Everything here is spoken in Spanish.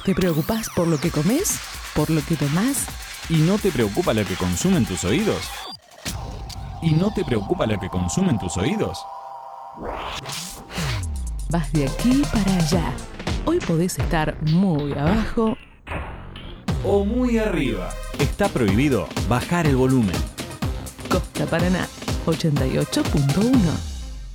¿Te preocupás por lo que comes? ¿Por lo que tomás? ¿Y no te preocupa lo que consumen tus oídos? ¿Y no te preocupa lo que consumen tus oídos? Vas de aquí para allá. Hoy podés estar muy abajo O muy arriba. Está prohibido bajar el volumen. Costa Paraná 88.1.